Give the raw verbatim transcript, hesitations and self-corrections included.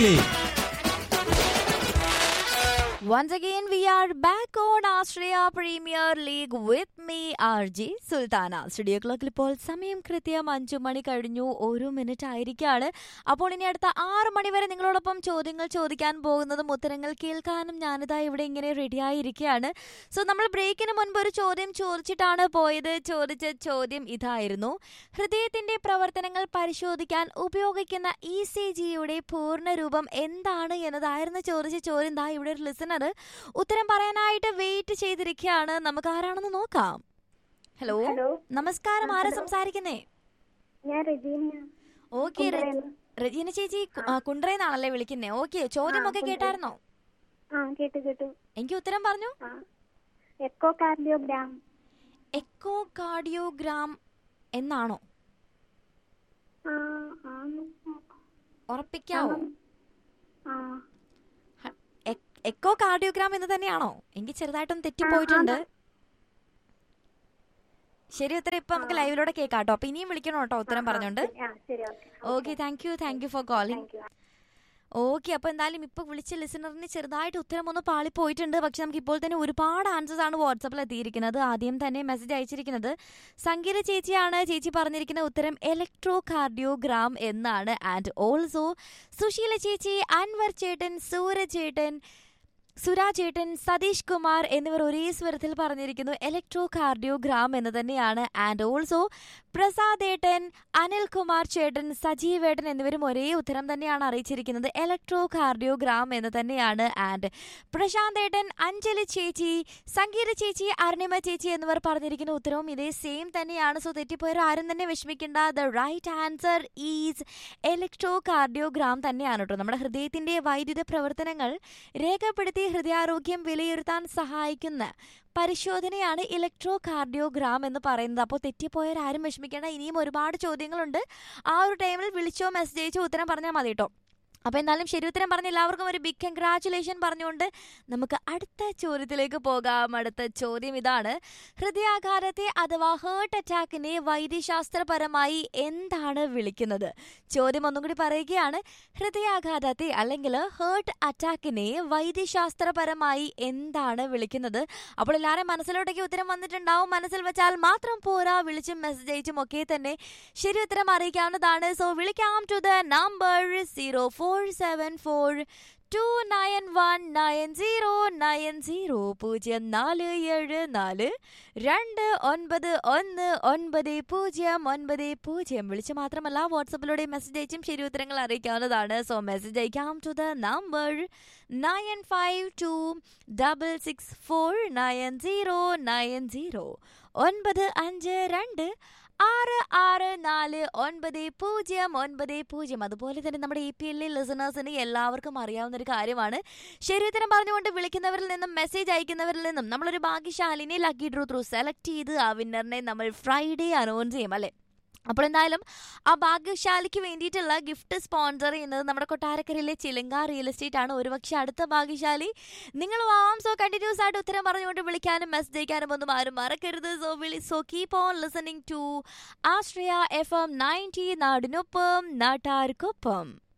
Once again, we are back on Australia Premier League with me, R J Sultana. Studio ക്ലോക്കിൽ ഇപ്പോൾ സമയം കൃത്യം അഞ്ചു മണി കഴിഞ്ഞു ഒരു മിനിറ്റ് ആയിരിക്കാണ്. അപ്പോൾ ഇനി അടുത്ത ആറ് മണി വരെ നിങ്ങളോടൊപ്പം ചോദ്യങ്ങൾ ചോദിക്കാൻ പോകുന്നതും ഉത്തരങ്ങൾ കേൾക്കാനും ഞാനിതാ ഇവിടെ ഇങ്ങനെ റെഡി ആയിരിക്കുകയാണ്. സോ നമ്മൾ ബ്രേക്കിന് മുൻപ് ഒരു ചോദ്യം ചോദിച്ചിട്ടാണ് പോയത്. ചോദിച്ച ചോദ്യം ഇതായിരുന്നു: ഹൃദയത്തിന്റെ പ്രവർത്തനങ്ങൾ പരിശോധിക്കാൻ ഉപയോഗിക്കുന്ന ഇ സി ജിയുടെ പൂർണ്ണരൂപം എന്താണ് എന്നതായിരുന്നു ചോദിച്ച ചോദ്യം. ദാ ഇവിടെ ഒരു ലിസണർ ഉത്തരം പറയാനായിട്ട് വെയിറ്റ് ചെയ്തിരിക്കുകയാണ്. നമുക്ക് ആരാണെന്ന് നോക്കാം. ഹലോ, നമസ്കാരം. ആരാ സംസാരിക്കുന്നേ? ഓക്കെ, റജീന ചേച്ചി കുണ്ട്രയെന്നാണല്ലേ വിളിക്കുന്നേ? ഓക്കെ, ചോദ്യമൊക്കെ കേട്ടായിരുന്നോ? എനിക്ക് ഉത്തരം പറഞ്ഞു. Echo cardiogram. എക്കോ കാർഡിയോഗ്രാം എന്നാണോ? ഉറപ്പിക്കാവോ? എക്കോ കാർഡിയോഗ്രാം എന്ന് തന്നെയാണോ? എനിക്ക് ചെറുതായിട്ടൊന്ന് തെറ്റിപ്പോയിട്ടുണ്ട്. ശരി, ഉത്തരം ഇപ്പൊ നമുക്ക് ലൈവിലൂടെ കേൾക്കാട്ടോ. അപ്പൊ ഇനിയും വിളിക്കണം കേട്ടോ ഉത്തരം പറഞ്ഞോണ്ട്. Okay, thank you thank you for calling. Okay, അപ്പൊ എന്തായാലും ഇപ്പൊ വിളിച്ച ലിസണറിന് ചെറുതായിട്ട് ഉത്തരം ഒന്ന് പാളിപ്പോയിട്ടുണ്ട്. പക്ഷെ നമുക്ക് ഇപ്പോൾ തന്നെ ഒരുപാട് ആൻസേഴ്സ് ആണ് വാട്സാപ്പിൽ എത്തിയിരിക്കുന്നത്. ആദ്യം തന്നെ മെസ്സേജ് അയച്ചിരിക്കുന്നത് സംഗീത ചേച്ചിയാണ്. ചേച്ചി പറഞ്ഞിരിക്കുന്ന ഉത്തരം ഇലക്ട്രോ കാർഡിയോഗ്രാം എന്നാണ്. ആൻഡ് ഓൾസോ സുശീല ചേച്ചി, അൻവർ ചേട്ടൻ, സൂരജ് ചേട്ടൻ, സുരാജേട്ടൻ, സതീഷ് കുമാർ എന്നിവർ ഒരേ സ്വരത്തിൽ പറഞ്ഞിരിക്കുന്നു ഇലക്ട്രോ കാർഡിയോഗ്രാം എന്ന് തന്നെയാണ്. ആൻഡ് ഓൾസോ പ്രസാദേട്ടൻ, അനിൽകുമാർ ചേട്ടൻ, സജീവേട്ടൻ എന്നിവരും ഒരേ ഉത്തരം തന്നെയാണ് അറിയിച്ചിരിക്കുന്നത് ഇലക്ട്രോ കാർഡിയോഗ്രാം എന്ന് തന്നെയാണ്. ആൻഡ് പ്രശാന്തേട്ടൻ, അഞ്ജലി ചേച്ചി, സംഗീത ചേച്ചി, അരുണിമ ചേച്ചി എന്നിവർ പറഞ്ഞിരിക്കുന്ന ഉത്തരവും ഇതേ സെയിം തന്നെയാണ്. സോ തെറ്റിപ്പോയവർ ആരും തന്നെ വിഷമിക്കേണ്ട. The right answer is electro cardiogram തന്നെയാണ് കേട്ടോ. നമ്മുടെ ഹൃദയത്തിന്റെ വൈദ്യുത പ്രവർത്തനങ്ങൾ രേഖപ്പെടുത്തി ഹൃദയാരോഗ്യം വിലയിരുത്താൻ സഹായിക്കുന്ന പരിശോധനയാണ് ഇലക്ട്രോ കാർഡിയോഗ്രാം എന്ന് പറയുന്നത്. അപ്പോൾ തെറ്റിപ്പോയവർ ആരും വിഷമിക്കേണ്ട. ഇനിയും ഒരുപാട് ചോദ്യങ്ങളുണ്ട്. ആ ഒരു ടൈമിൽ വിളിച്ചോ മെസ്സേജ് അയച്ചോ ഉത്തരം പറഞ്ഞാൽ മതി കേട്ടോ. അപ്പോൾ എന്തായാലും ശരി ഉത്തരം പറഞ്ഞ എല്ലാവർക്കും ഒരു ബിഗ് കൺഗ്രാറ്റുലേഷൻ പറഞ്ഞുകൊണ്ട് നമുക്ക് അടുത്ത ചോദ്യത്തിലേക്ക് പോകാം. അടുത്ത ചോദ്യം ഇതാണ്: ഹൃദയാഘാതത്തെ അഥവാ ഹേർട്ട് അറ്റാക്കിനെ വൈദ്യശാസ്ത്രപരമായി എന്താണ് വിളിക്കുന്നത്? ചോദ്യം ഒന്നും കൂടി പറയുകയാണ്. ഹൃദയാഘാതത്തെ അല്ലെങ്കിൽ ഹേർട്ട് അറ്റാക്കിനെ വൈദ്യശാസ്ത്രപരമായി എന്താണ് വിളിക്കുന്നത്? അപ്പോൾ എല്ലാവരും മനസ്സിലോട്ടേക്ക് ഉത്തരം വന്നിട്ടുണ്ടാവും. മനസ്സിൽ വെച്ചാൽ മാത്രം പോരാ, വിളിച്ചും മെസ്സേജ് അയച്ചും ഒക്കെ തന്നെ ശരി ഉത്തരം അറിയിക്കാവുന്നതാണ്. സോ വിളിക്കാം to the number zero four seven four to nine one nine zero nine zero പൂജ്യം നാല് ഏഴ് നാല് രണ്ട് ഒൻപത് ഒന്ന് ഒൻപത് പൂജ്യം ഒൻപത് പൂജ്യം. വിളിച്ച് മാത്രമല്ല വാട്സപ്പിലൂടെ മെസ്സേജ് അയച്ചും ശരി ഉത്തരങ്ങൾ അറിയിക്കാവുന്നതാണ്. സോ മെസ്സേജ് അയക്കാം to the number nine five to double six four nine zero nine zero ഒൻപത് അഞ്ച് രണ്ട് ആറ് ആറ് നാല് ഒൻപത് പൂജ്യം ഒൻപത് പൂജ്യം. അതുപോലെ തന്നെ നമ്മുടെ എ പി എൽ ലിസണേഴ്സിന് എല്ലാവർക്കും അറിയാവുന്ന ഒരു കാര്യമാണ്. ശരി ഉത്തരം പറഞ്ഞുകൊണ്ട് വിളിക്കുന്നവരിൽ നിന്നും മെസ്സേജ് അയക്കുന്നവരിൽ നിന്നും നമ്മളൊരു ഭാഗ്യശാലിനെ ലക്കി ഡ്രൂ ത്രൂ സെലക്ട് ചെയ്ത് ആ വിന്നറിനെ നമ്മൾ ഫ്രൈഡേ അനൗൺസ് ചെയ്യും അല്ലേ? അപ്പോൾ എന്തായാലും ആ ഭാഗ്യശാലിക്ക് വേണ്ടിയിട്ടുള്ള ഗിഫ്റ്റ് സ്പോൺസർ ചെയ്യുന്നത് നമ്മുടെ കൊട്ടാരക്കരയിലെ ചിലങ്ക റിയൽ എസ്റ്റേറ്റ് ആണ്. ഒരുപക്ഷെ അടുത്ത ഭാഗ്യശാലി നിങ്ങൾ ആവാം. സോ കണ്ടിന്യൂസ് ആയിട്ട് ഉത്തരം പറഞ്ഞുകൊണ്ട് വിളിക്കാനും മെസ്സേജ് അയക്കാനും ഒന്നും ആരും മറക്കരുത്. സോ വിളി so keep on listening to Ashraya F M ninety, നാടിനൊപ്പം നാട്ടാർക്കൊപ്പം.